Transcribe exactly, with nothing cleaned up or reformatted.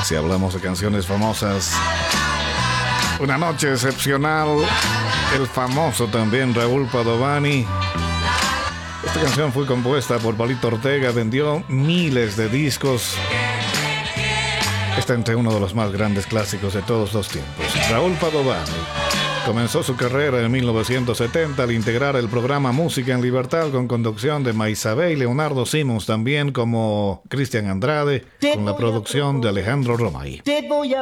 Si hablamos de canciones famosas, Una noche excepcional, el famoso también Raúl Padovani. Esta canción fue compuesta por Palito Ortega, vendió miles de discos. Está entre uno de los más grandes clásicos de todos los tiempos. Raúl Padovani comenzó su carrera en mil novecientos setenta al integrar el programa Música en Libertad con conducción de Maisabé y Leonardo Simons, también como Cristian Andrade, con la producción de Alejandro Romay. Te voy a